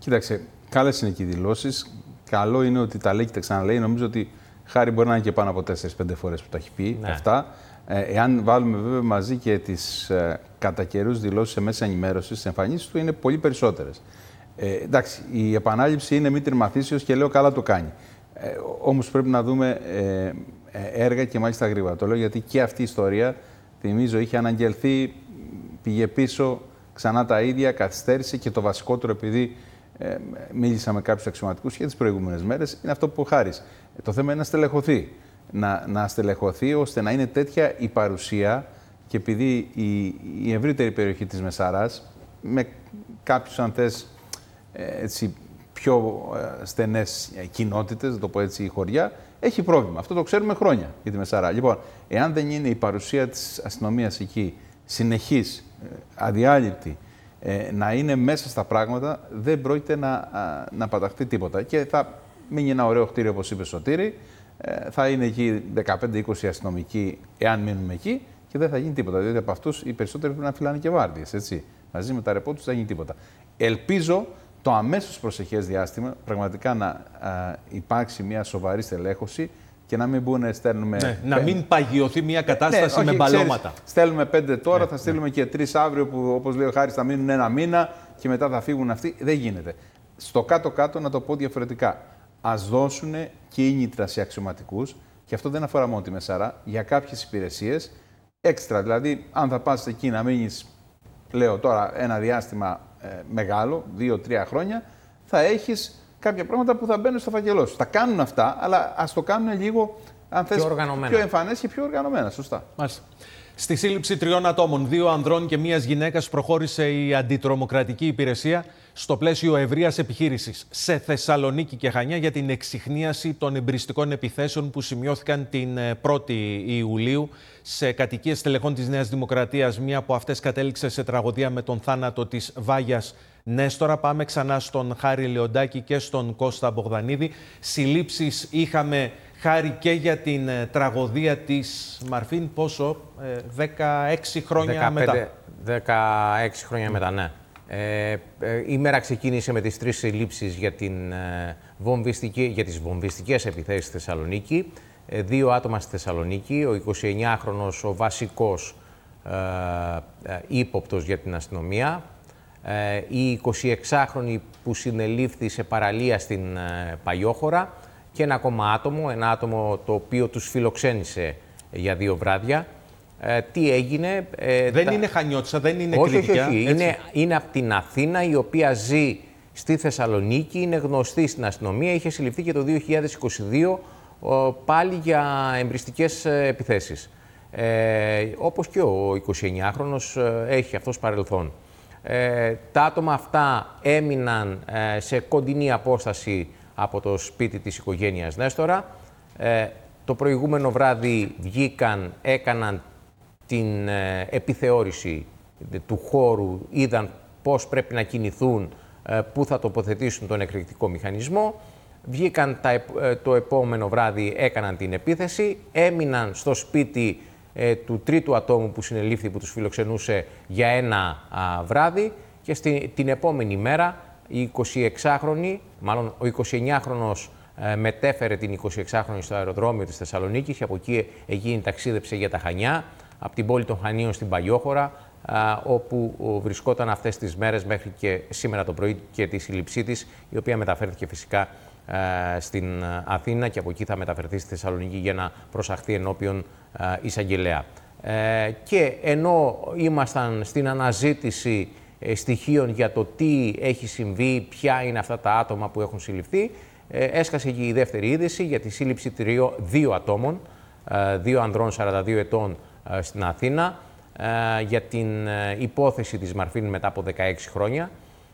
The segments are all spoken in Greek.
Κοίταξε, καλές είναι και οι δηλώσεις. Καλό είναι ότι τα λέει και τα ξαναλέει. Νομίζω ότι Χάρη μπορεί να είναι και πάνω από 4-5 φορές που τα έχει πει αυτά. Εάν βάλουμε βέβαια μαζί και τις κατά καιρούς δηλώσεις σε μέσα ενημέρωσης, τις εμφανίσεις του είναι πολύ περισσότερες. Εντάξει, η επανάληψη είναι μήτρη μαθήσεως και λέω καλά το κάνει. Όμως πρέπει να δούμε έργα και μάλιστα γρήγορα. Το λέω γιατί και αυτή η ιστορία, θυμίζω, είχε αναγγελθεί, πήγε πίσω, ξανά τα ίδια, καθυστέρησε και το βασικότερο, επειδή μίλησα με κάποιους αξιωματικούς και τις προηγούμενες μέρες, είναι αυτό που Χάρης. Το θέμα είναι να στελεχωθεί. Να στελεχωθεί ώστε να είναι τέτοια η παρουσία και επειδή η ευρύτερη περιοχή της Μεσαράς, με κάποιους αν θες έτσι, πιο στενές κοινότητες, να το πω έτσι, χωριά, έχει πρόβλημα. Αυτό το ξέρουμε χρόνια για τη Μεσαρά. Λοιπόν, εάν δεν είναι η παρουσία της αστυνομίας εκεί συνεχής, αδιάλειπτη, να είναι μέσα στα πράγματα, δεν πρόκειται να παταχθεί τίποτα. Και θα μείνει ένα ωραίο κτίριο, όπως είπε Σωτήρη, θα είναι εκεί 15-20 αστυνομικοί, εάν μείνουμε εκεί, και δεν θα γίνει τίποτα. Διότι από αυτούς οι περισσότεροι πρέπει να φυλάνε και βάρδιες, έτσι. Μαζί με τα ρεπό τους δεν θα γίνει τίποτα. Ελπίζω το αμέσως προσεχές διάστημα πραγματικά να υπάρξει μια σοβαρή στελέχωση και να μην μπουν, στέλνουμε. Ναι, να μην παγιωθεί μια κατάσταση με μπαλώματα. Στέλνουμε 5 τώρα, θα στείλουμε και 3 αύριο, που όπως λέει ο Χάρης θα μείνουν 1 μήνα και μετά θα φύγουν αυτοί. Δεν γίνεται. Στο κάτω-κάτω, να το πω διαφορετικά, ας δώσουν κίνητρα σε αξιωματικούς, και αυτό δεν αφορά μόνο τη Μεσαρά, για κάποιες υπηρεσίες έξτρα. Δηλαδή, αν θα πας εκεί να μείνεις, λέω τώρα, ένα διάστημα μεγάλο, 2-3 χρόνια, θα έχεις κάποια πράγματα που θα μπαίνουν στο φακελό σου. Τα κάνουν αυτά, αλλά ας το κάνουν λίγο, αν θες, πιο εμφανές και πιο οργανωμένα. Σωστά. Μάλιστα. Στη σύλληψη 3 ατόμων, 2 ανδρών και 1 γυναίκας, προχώρησε η αντιτρομοκρατική υπηρεσία στο πλαίσιο ευρείας επιχείρησης σε Θεσσαλονίκη και Χανιά για την εξιχνίαση των εμπριστικών επιθέσεων που σημειώθηκαν την 1η Ιουλίου σε κατοικίες στελεχών της Νέας Δημοκρατίας. Μία από αυτές κατέληξε σε τραγωδία με τον θάνατο της Βάγιας Νέστορα. Πάμε ξανά στον Χάρη Λεοντάκη και στον Κώστα Μπογδανίδη. Συλλήψεις είχαμε, Χάρη, και για την τραγωδία της Μαρφίν, πόσο, 16 χρόνια μετά. 16 χρόνια μετά, ναι. Η μέρα ξεκίνησε με τις 3 συλλήψεις για τις βομβιστικές επιθέσεις στη Θεσσαλονίκη. 2 άτομα στη Θεσσαλονίκη, ο 29χρονος, ο βασικός ύποπτος για την αστυνομία, η 26χρονη που συνελήφθη σε παραλία στην Παγιόχωρα και ένα ακόμα άτομο, ένα άτομο το οποίο τους φιλοξένησε για 2 βράδια. Τι έγινε... δεν είναι Χανιώτισσα, δεν είναι Κρήτικια. Όχι. Είναι από την Αθήνα, η οποία ζει στη Θεσσαλονίκη, είναι γνωστή στην αστυνομία, είχε συλληφθεί και το 2022 πάλι για εμπριστικές επιθέσεις. Όπως και ο 29χρονος έχει αυτός παρελθόν. Τα άτομα αυτά έμειναν σε κοντινή απόσταση από το σπίτι της οικογένειας Νέστορα. Το προηγούμενο βράδυ βγήκαν, έκαναν την επιθεώρηση του χώρου, είδαν πώς πρέπει να κινηθούν, πού θα τοποθετήσουν τον εκρηκτικό μηχανισμό. Βγήκαν το επόμενο βράδυ, έκαναν την επίθεση, έμειναν στο σπίτι του τρίτου ατόμου που συνελήφθη, που τους φιλοξενούσε για 1 βράδυ, και την επόμενη μέρα η 26χρονη, μάλλον ο 29χρονος μετέφερε την 26χρονη στο αεροδρόμιο της Θεσσαλονίκης και από εκεί ταξίδεψε για τα Χανιά, από την πόλη των Χανίων στην Παγιόχωρα, όπου βρισκόταν αυτές τις μέρες μέχρι και σήμερα το πρωί και τη σύλληψή της, η οποία μεταφέρθηκε φυσικά στην Αθήνα και από εκεί θα μεταφερθεί στη Θεσσαλονίκη για να προσαχθεί ενώπιον εισαγγελέα. Και ενώ ήμασταν στην αναζήτηση στοιχείων για το τι έχει συμβεί, ποια είναι αυτά τα άτομα που έχουν συλληφθεί, έσκασε και η δεύτερη είδηση για τη σύλληψη 2 ατόμων, 2 ανδρών 42 ετών στην Αθήνα, για την υπόθεση της Μαρφίν μετά από 16 χρόνια.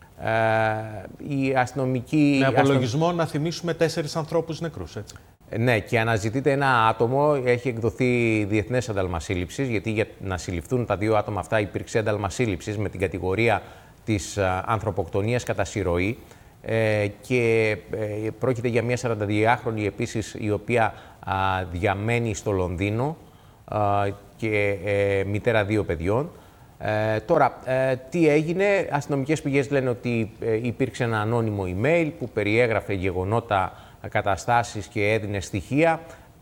Η αστυνομική... Με απολογισμό να θυμίσουμε 4 ανθρώπους νεκρούς, έτσι. Ναι, και αναζητείται ένα άτομο, έχει εκδοθεί διεθνές ένταλμα σύλληψης, γιατί για να συλληφθούν τα 2 άτομα αυτά υπήρξε ένταλμα σύλληψης με την κατηγορία της ανθρωποκτονίας κατά συρροή, και πρόκειται για μια 42χρονη επίσης, η οποία διαμένει στο Λονδίνο και μητέρα 2 παιδιών. Τώρα, τι έγινε? Αστυνομικές πηγές λένε ότι υπήρξε ένα ανώνυμο email που περιέγραφε γεγονότα, καταστάσεις και έδινε στοιχεία.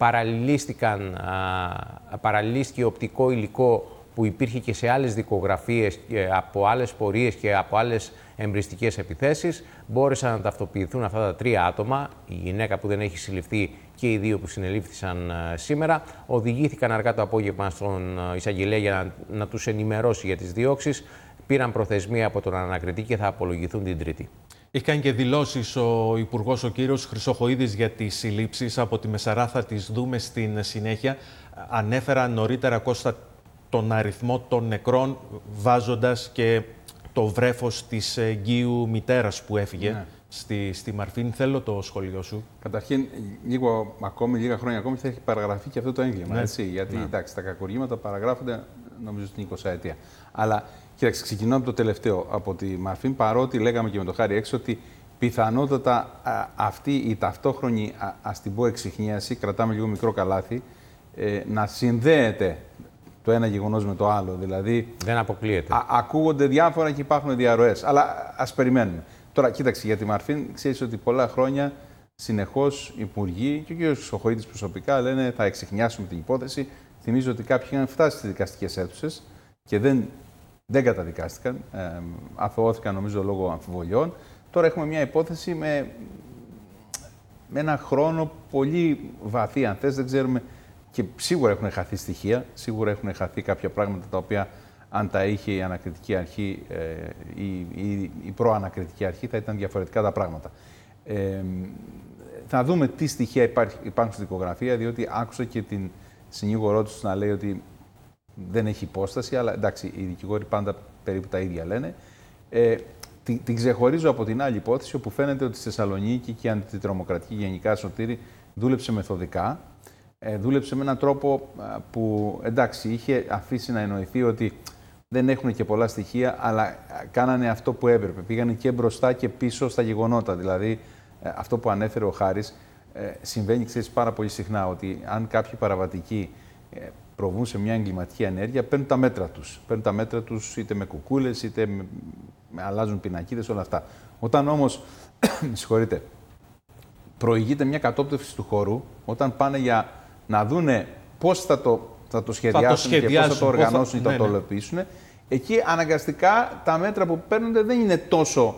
Παραλληλίστηκε οπτικό υλικό που υπήρχε και σε άλλες δικογραφίες από άλλες πορείες και από άλλες εμπριστικές επιθέσεις. Μπόρεσαν να ταυτοποιηθούν αυτά τα 3 άτομα, η γυναίκα που δεν έχει συλληφθεί και οι 2 που συνελήφθησαν σήμερα. Οδηγήθηκαν αργά το απόγευμα στον εισαγγελέα για να τους ενημερώσει για τις διώξεις. Πήραν προθεσμία από τον ανακριτή και θα απολογηθούν την Τρίτη. Έχει κάνει και δηλώσεις ο Υπουργός, ο κύριος Χρυσοχοΐδης, για τις συλλήψεις. Από τη Μεσαρά θα τις δούμε στην συνέχεια. Ανέφερα νωρίτερα, Κώστα, τον αριθμό των νεκρών, βάζοντας και το βρέφος της εγγύου μητέρας που έφυγε στη Μαρφίν. Θέλω το σχόλιο σου. Καταρχήν, λίγα χρόνια ακόμη θα έχει παραγραφεί και αυτό το έγκλημα. Έτσι, γιατί εντάξει, τα κακουργήματα παραγράφονται, νομίζω, στην 20η. Αλλά κοίταξε, ξεκινώ από το τελευταίο, από τη Μαρφίν, παρότι λέγαμε και με το Χάρη έξω ότι πιθανότατα αυτή η ταυτόχρονη, ας την πω, εξιχνίαση, κρατάμε λίγο μικρό καλάθι, να συνδέεται το ένα γεγονός με το άλλο. Δηλαδή, δεν αποκλείεται. Ακούγονται διάφορα και υπάρχουν διαρροές. Αλλά ας περιμένουμε. Τώρα, κοίταξε, για τη Μαρφίν, ξέρεις ότι πολλά χρόνια συνεχώς υπουργοί και ο κ. Χρυσοχοΐδης προσωπικά λένε θα εξιχνιάσουμε την υπόθεση. Θυμίζω ότι κάποιοι είχαν φτάσει στις δικαστικές αίθουσες και δεν καταδικάστηκαν. Αθωώθηκαν, νομίζω, λόγω αμφιβολιών. Τώρα έχουμε μια υπόθεση με ένα χρόνο πολύ βαθύ, αν θες, δεν ξέρουμε. Και σίγουρα έχουν χαθεί στοιχεία, σίγουρα έχουν χαθεί κάποια πράγματα τα οποία, αν τα είχε η ανακριτική αρχή ή η προανακριτική αρχή, θα ήταν διαφορετικά τα πράγματα. Θα δούμε τι στοιχεία υπάρχουν στη δικογραφία, διότι άκουσα και την συνήγορό τους να λέει ότι δεν έχει υπόσταση, αλλά εντάξει, οι δικηγόροι πάντα περίπου τα ίδια λένε. Την ξεχωρίζω από την άλλη υπόθεση, όπου φαίνεται ότι στη Θεσσαλονίκη και η αντιτρομοκρατική γενικά, Σωτήρη, δούλεψε μεθοδικά. Δούλεψε με έναν τρόπο που, εντάξει, είχε αφήσει να εννοηθεί ότι δεν έχουν και πολλά στοιχεία, αλλά κάνανε αυτό που έπρεπε. Πήγανε και μπροστά και πίσω στα γεγονότα. Δηλαδή, αυτό που ανέφερε ο Χάρης, συμβαίνει, ξέρεις, πάρα πολύ συχνά, ότι αν κάποιοι παραβατικοί προβούν σε μια εγκληματική ενέργεια, παίρνουν τα μέτρα τους. Παίρνουν τα μέτρα τους είτε με κουκούλες, είτε αλλάζουν πινακίδες, όλα αυτά. Όταν όμως, συγχωρείτε, προηγείται μια κατόπτευση του χώρου, όταν πάνε για να δούνε πώς θα το σχεδιάσουν και πώς θα το οργανώσουν ή θα το υλοποιήσουν, εκεί αναγκαστικά τα μέτρα που παίρνονται δεν είναι τόσο,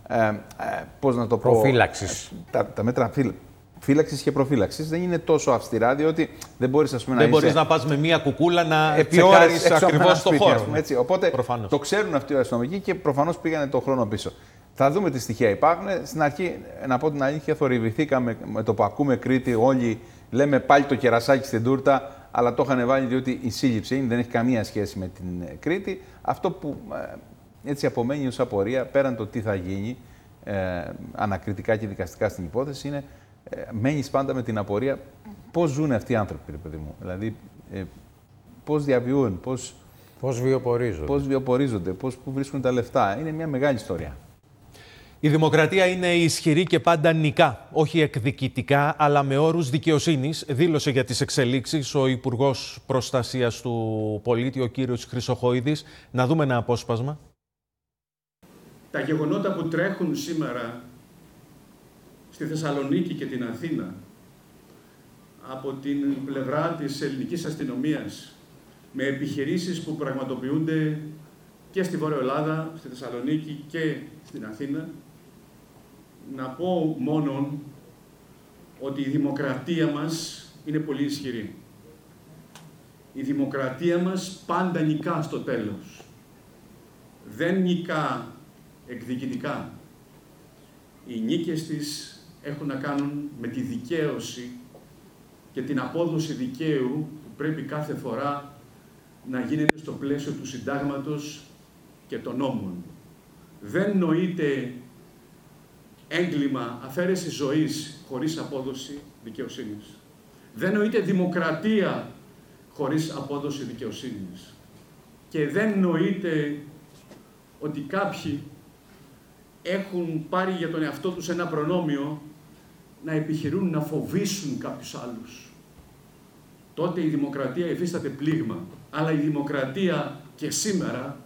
πώς να το πω, προφύλαξης. Τα μέτρα φύλαξης και προφύλαξης δεν είναι τόσο αυστηρά, διότι δεν μπορείς, ας πούμε, δεν μπορείς να πας με μία κουκούλα να τσεκάρεις ακριβώς το χώρο. Έτσι. Οπότε το ξέρουν αυτοί οι αστυνομικοί και προφανώς πήγανε τον χρόνο πίσω. Θα δούμε τι στοιχεία υπάρχουν. Στην αρχή, να πω την αλήθεια, θορυβηθήκαμε με το που ακούμε Κρήτη. Όλοι λέμε πάλι το κερασάκι στην τούρτα, αλλά το είχαν βάλει διότι η σύλληψη δεν έχει καμία σχέση με την Κρήτη. Αυτό που έτσι απομένει ως απορία, πέραν το τι θα γίνει ανακριτικά και δικαστικά στην υπόθεση, είναι μένεις πάντα με την απορία πώς ζουν αυτοί οι άνθρωποι, ρε παιδί μου. Δηλαδή, πώς διαβιούν, πώς βιοπορίζονται, πού βρίσκουν τα λεφτά. Είναι μια μεγάλη ιστορία. Η δημοκρατία είναι ισχυρή και πάντα νικά, όχι εκδικητικά, αλλά με όρους δικαιοσύνης, δήλωσε για τις εξελίξεις ο Υπουργός Προστασίας του Πολίτη, ο κύριος Χρυσοχοΐδης. Να δούμε ένα απόσπασμα. Τα γεγονότα που τρέχουν σήμερα στη Θεσσαλονίκη και την Αθήνα από την πλευρά της ελληνικής αστυνομίας, με επιχειρήσεις που πραγματοποιούνται και στη Βόρεια Ελλάδα, στη Θεσσαλονίκη και στην Αθήνα, να πω μόνον ότι η δημοκρατία μας είναι πολύ ισχυρή. Η δημοκρατία μας πάντα νικά στο τέλος. Δεν νικά εκδικητικά. Οι νίκες της έχουν να κάνουν με τη δικαίωση και την απόδοση δικαίου που πρέπει κάθε φορά να γίνεται στο πλαίσιο του συντάγματος και των νόμων. Δεν νοείται έγκλημα αφαίρεση ζωής χωρίς απόδοση δικαιοσύνης. Δεν νοείται δημοκρατία χωρίς απόδοση δικαιοσύνης. Και δεν νοείται ότι κάποιοι έχουν πάρει για τον εαυτό τους ένα προνόμιο να επιχειρούν να φοβήσουν κάποιους άλλους. Τότε η δημοκρατία υφίσταται πλήγμα. Αλλά η δημοκρατία και σήμερα